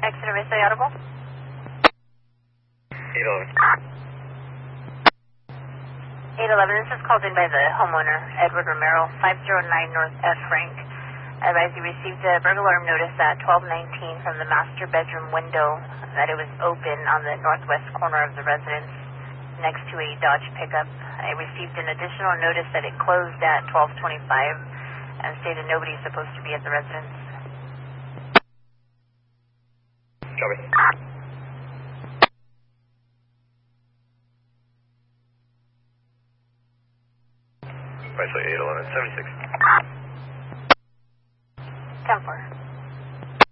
Exeter Vista Audible. 811, this is called in by the homeowner, Edward Romero, 509 North F. Frank. I advise you received a burglar alarm notice at 1219 from the master bedroom window that it was open on the northwest corner of the residence next to a Dodge pickup. I received an additional notice that it closed at 1225 and stated nobody's supposed to be at the residence. Copy. Right, so 811, 76. 10-4.